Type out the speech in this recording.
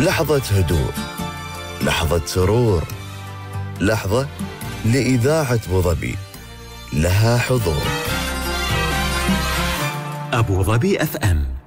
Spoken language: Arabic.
لحظة هدوء، لحظة سرور، لحظة لإذاعة أبوظبي لها حضور. أبوظبي FM